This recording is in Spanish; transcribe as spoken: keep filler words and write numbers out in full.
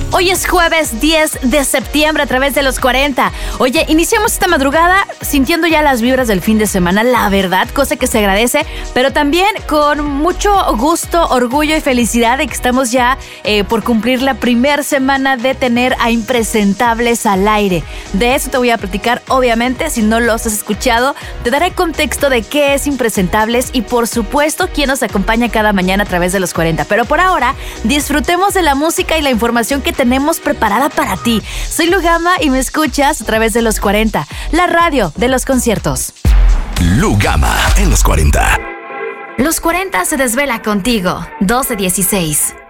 Hoy es jueves diez de septiembre a través de los cuarenta. Oye, iniciamos esta madrugada sintiendo ya las vibras del fin de semana, la verdad, cosa que se agradece, pero también con mucho gusto, orgullo y felicidad de que estamos ya eh, por cumplir la primera semana de tener a Impresentables al aire. De eso te voy a platicar, obviamente, si no los has escuchado, te daré contexto de qué es Impresentables y, por supuesto, quién nos acompaña cada mañana a través de los cuarenta. Pero por ahora, disfrutemos de la música y la información que tenemos preparada para ti. Soy Lu Gama y me escuchas a través de los cuarenta, la radio de los conciertos. Lu Gama en los cuarenta. Los cuarenta se desvela contigo, doce dieciséis.